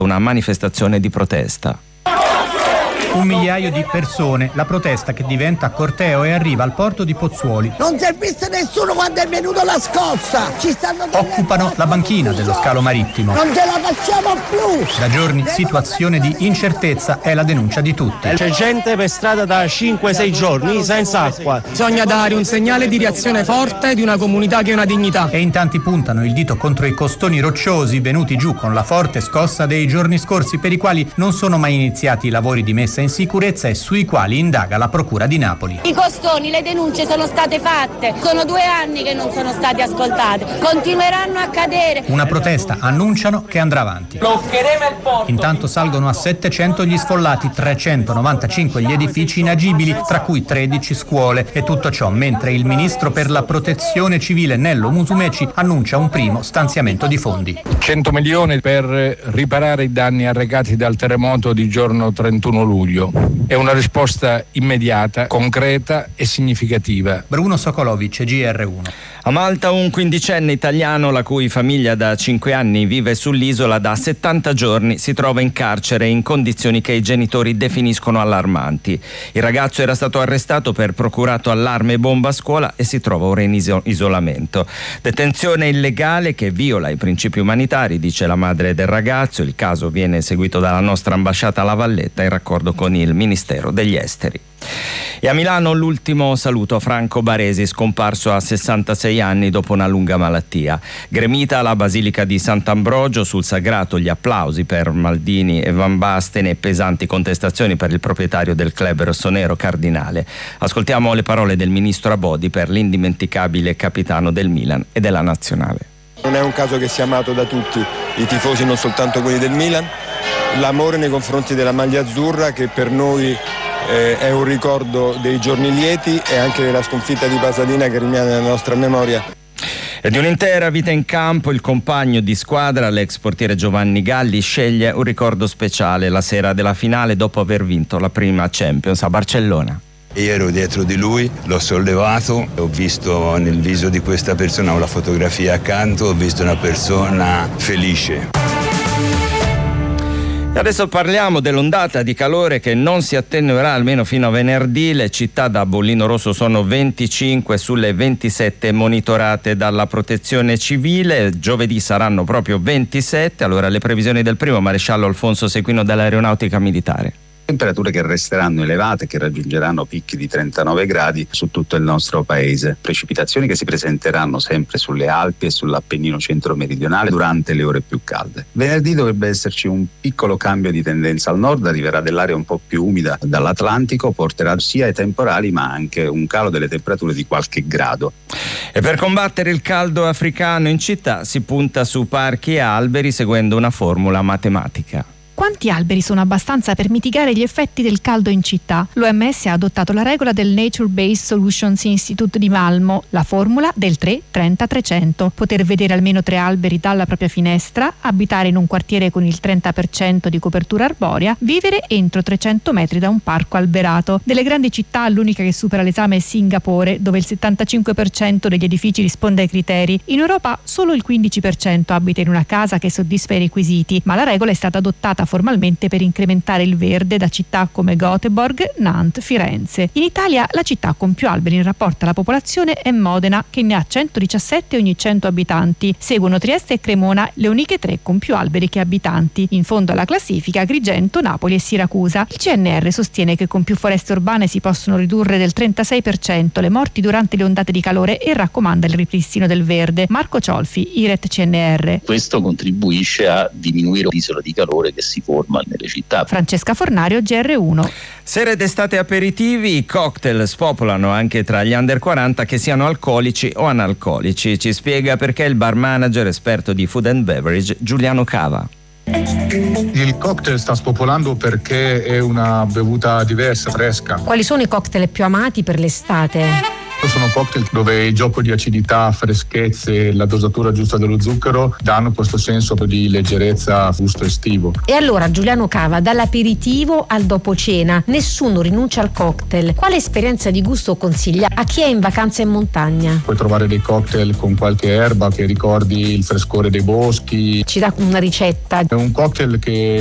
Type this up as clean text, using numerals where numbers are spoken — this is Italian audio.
una manifestazione di protesta. 1 migliaio di persone, la protesta che diventa corteo e arriva al porto di Pozzuoli. Non si è visto nessuno quando è venuta la scossa. Ci stanno occupano la banchina dello scalo marittimo. Non ce la facciamo più. Da giorni situazione di incertezza è la denuncia di tutti. C'è gente per strada da 5-6 giorni senza acqua. Bisogna dare un segnale di reazione forte di una comunità che ha una dignità. E in tanti puntano il dito contro i costoni rocciosi venuti giù con la forte scossa dei giorni scorsi, per i quali non sono mai iniziati i lavori di messa in sicurezza e sui quali indaga la Procura di Napoli. I costoni, le denunce sono state fatte, sono 2 anni che non sono state ascoltate, continueranno a cadere. Una protesta, annunciano, che andrà avanti. Intanto salgono a 700 gli sfollati, 395 gli edifici inagibili, tra cui 13 scuole, e tutto ciò mentre il ministro per la protezione civile Nello Musumeci annuncia un primo stanziamento di fondi. 100 milioni per riparare i danni arrecati dal terremoto di giorno 31 luglio. È una risposta immediata, concreta e significativa. Bruno Sokolovic, GR1. A Malta un 15enne italiano, la cui famiglia da 5 anni vive sull'isola da 70 giorni, si trova in carcere in condizioni che i genitori definiscono allarmanti. Il ragazzo era stato arrestato per procurato allarme e bomba a scuola e si trova ora in isolamento. Detenzione illegale che viola i principi umanitari, dice la madre del ragazzo. Il caso viene seguito dalla nostra ambasciata a La Valletta in raccordo con il Ministero degli Esteri. E a Milano l'ultimo saluto a Franco Baresi, scomparso a 66 anni dopo una lunga malattia. Gremita alla Basilica di Sant'Ambrogio, sul sagrato gli applausi per Maldini e Van Basten e pesanti contestazioni per il proprietario del club rossonero Cardinale. Ascoltiamo le parole del ministro Abodi per l'indimenticabile capitano del Milan e della Nazionale. Non è un caso che sia amato da tutti i tifosi, non soltanto quelli del Milan. L'amore nei confronti della maglia azzurra, che per noi è un ricordo dei giorni lieti e anche della sconfitta di Pasadena, che rimane nella nostra memoria. E di un'intera vita in campo, il compagno di squadra, l'ex portiere Giovanni Galli, sceglie un ricordo speciale la sera della finale dopo aver vinto la prima Champions a Barcellona. Io ero dietro di lui, l'ho sollevato, ho visto nel viso di questa persona una fotografia accanto, ho visto una persona felice. E adesso parliamo dell'ondata di calore che non si attenuerà almeno fino a venerdì. Le città da bollino rosso sono 25 sulle 27 monitorate dalla Protezione Civile. Giovedì saranno proprio 27. Allora le previsioni del primo maresciallo Alfonso Sequino dell'Aeronautica Militare. Temperature che resteranno elevate, che raggiungeranno picchi di 39 gradi su tutto il nostro paese. Precipitazioni che si presenteranno sempre sulle Alpi e sull'Appennino centro-meridionale durante le ore più calde. Venerdì dovrebbe esserci un piccolo cambio di tendenza al nord, arriverà dell'aria un po' più umida dall'Atlantico, porterà sia ai temporali ma anche un calo delle temperature di qualche grado. E per combattere il caldo africano in città si punta su parchi e alberi seguendo una formula matematica. Quanti alberi sono abbastanza per mitigare gli effetti del caldo in città? L'OMS ha adottato la regola del Nature Based Solutions Institute di Malmo, la formula del 3-30-300. Poter vedere almeno 3 alberi dalla propria finestra, abitare in un quartiere con il 30% di copertura arborea, vivere entro 300 metri da un parco alberato. Delle grandi città l'unica che supera l'esame è Singapore, dove il 75% degli edifici risponde ai criteri. In Europa solo il 15% abita in una casa che soddisfa i requisiti, ma la regola è stata adottata formalmente per incrementare il verde da città come Göteborg, Nantes, Firenze. In Italia la città con più alberi in rapporto alla popolazione è Modena, che ne ha 117 ogni 100 abitanti. Seguono Trieste e Cremona, le uniche 3 con più alberi che abitanti. In fondo alla classifica Agrigento, Napoli e Siracusa. Il CNR sostiene che con più foreste urbane si possono ridurre del 36% le morti durante le ondate di calore e raccomanda il ripristino del verde. Marco Ciolfi, IRET CNR. Questo contribuisce a diminuire l'isola di calore che si forma nelle città. Francesca Fornario, GR1. Sere d'estate aperitivi, i cocktail spopolano anche tra gli under 40, che siano alcolici o analcolici. Ci spiega perché il bar manager esperto di food and beverage Giuliano Cava. Il cocktail sta spopolando perché è una bevuta diversa, fresca. Quali sono i cocktail più amati per l'estate? Sono cocktail dove il gioco di acidità, freschezze e la dosatura giusta dello zucchero danno questo senso di leggerezza, gusto estivo. E allora Giuliano Cava, dall'aperitivo al dopo cena, nessuno rinuncia al cocktail. Quale esperienza di gusto consiglia a chi è in vacanza in montagna? Puoi trovare dei cocktail con qualche erba che ricordi il frescore dei boschi. Ci dà una ricetta? È un cocktail che